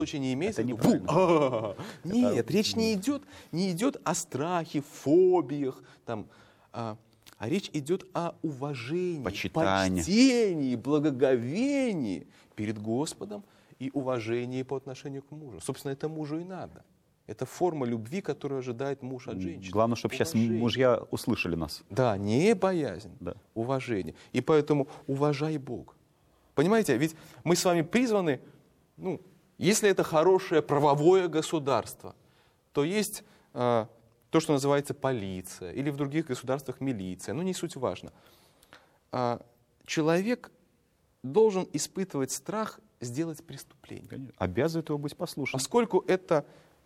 случае не имеется Это в виду. неправильно. Нет, речь не идет о страхе, фобиях, там, а речь идет о уважении, Почитании. почтении, благоговении перед Господом и уважении по отношению к мужу. Собственно, это мужу и надо. Это форма любви, которую ожидает муж от женщины. Главное, чтобы сейчас Уважение. мужья услышали нас. Да, не боязнь, Да. уважение. И поэтому уважай Бога. Понимаете, ведь мы с вами призваны, если это хорошее правовое государство, то есть то, что называется полиция, или в других государствах милиция, не суть важно. Человек должен испытывать страх сделать преступление. Конечно. Обязывает его быть послушным. Поскольку это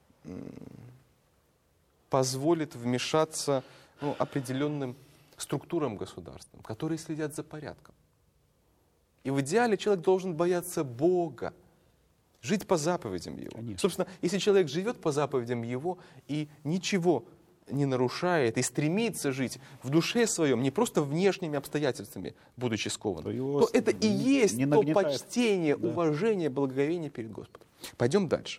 позволит вмешаться определенным структурам государственным, которые следят за порядком. И в идеале человек должен бояться Бога, жить по заповедям Его. Конечно. Собственно, если человек живет по заповедям Его и ничего не нарушает, и стремится жить в душе своем, не просто внешними обстоятельствами, будучи скованным, то это и есть то почтение, уважение, благоговение перед Господом. Пойдем дальше.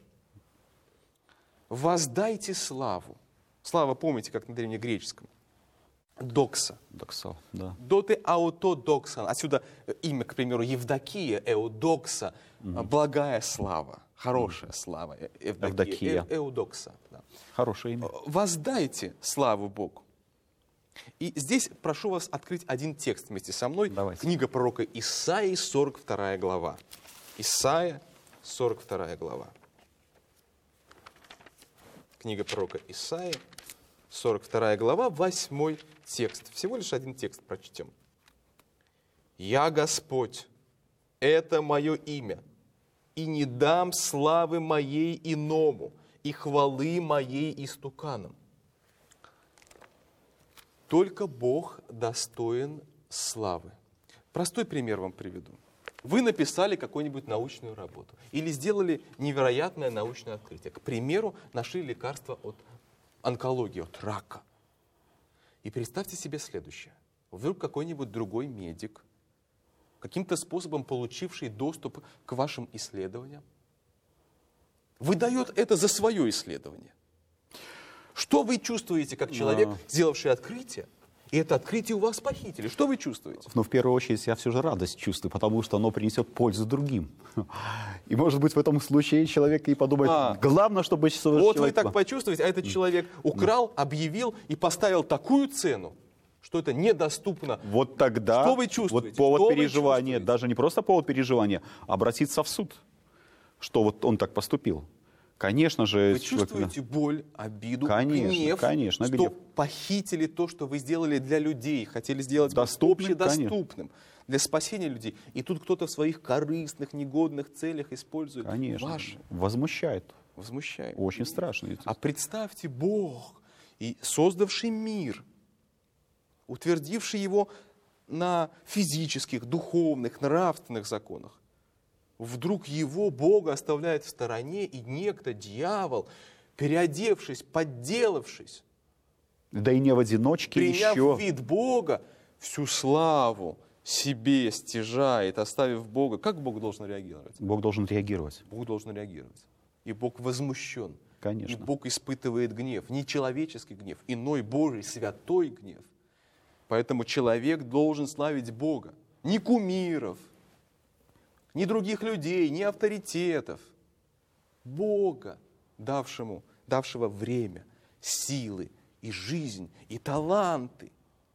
Воздайте славу. Слава, помните, как на древнегреческом. Докса. Доксал, да. Доте ауто доксан. Отсюда имя, к примеру, Евдокия, Эудокса. Благая слава, хорошая слава. Евдокия. Эудокса. Да. Хорошее имя. Воздайте славу Богу. И здесь прошу вас открыть один текст вместе со мной. Давайте. Книга пророка Исаии, 42 глава. Исаия, 42 глава. Книга пророка Исаии, 42 глава, 8 текст. Всего лишь один текст прочтем. «Я Господь, это мое имя, и не дам славы моей иному, и хвалы моей истуканам». Только Бог достоин славы. Простой пример вам приведу. Вы написали какую-нибудь научную работу или сделали невероятное научное открытие. К примеру, нашли лекарство от онкологии, от рака. И представьте себе следующее. Вдруг какой-нибудь другой медик, каким-то способом получивший доступ к вашим исследованиям, выдает это за свое исследование. Что вы чувствуете, как человек, сделавший открытие, и это открытие у вас похитили? Что вы чувствуете? Но в первую очередь я все же радость чувствую, потому что оно принесет пользу другим. И может быть в этом случае человек и подумает, главное, чтобы... Вот вы так почувствуете, а этот человек украл, объявил и поставил такую цену, что это недоступно. Вот тогда что вы чувствуете? Вот повод переживания, даже не просто повод переживания, а обратиться в суд, что вот он так поступил. Конечно же... Вы чувствуете боль, обиду, гнев, что похитили то, что вы сделали для людей, хотели сделать общедоступным, для спасения людей. И тут кто-то в своих корыстных, негодных целях использует ваше. Возмущает. Возмущает. Очень страшно. А представьте, Бог, и создавший мир, утвердивший его на физических, духовных, нравственных законах, вдруг его, Бога, оставляет в стороне, и некто, дьявол, переодевшись, подделавшись, да и не в одиночке приняв еще... вид Бога, всю славу себе стяжает, оставив Бога. Как Бог должен реагировать? Бог должен реагировать. Бог должен реагировать. И Бог возмущен. Конечно. И Бог испытывает гнев. Не человеческий гнев, иной Божий, святой гнев. Поэтому человек должен славить Бога. Не кумиров, ни других людей, ни авторитетов. Бога, давшего время, силы и жизнь, и таланты.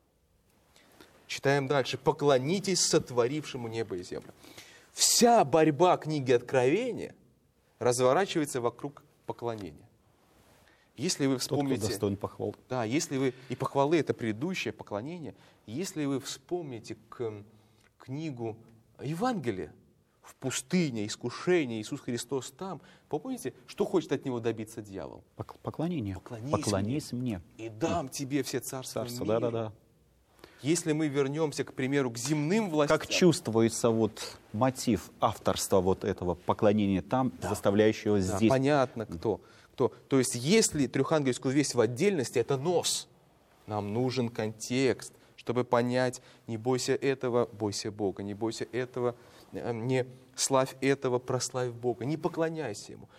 Читаем дальше. «Поклонитесь сотворившему небо и землю». Вся борьба книги Откровения разворачивается вокруг поклонения. Если вы вспомните... Тот, кто достоин похвал. Да, если вы... И похвалы — это предыдущее поклонение. Если вы вспомните книгу Евангелия, в пустыне, искушение, Иисус Христос там. Помните, что хочет от него добиться дьявол? Поклонение. Поклонись мне. И дам тебе все царства мира. Да. Если мы вернемся, к примеру, к земным властям... Как чувствуется мотив авторства этого поклонения там, заставляющего здесь... Понятно, кто. То есть, если трехангельскую весть в отдельности, это нос. Нам нужен контекст, чтобы понять, не бойся этого, бойся Бога, не бойся этого, не славь этого, прославь Бога, не поклоняйся Ему.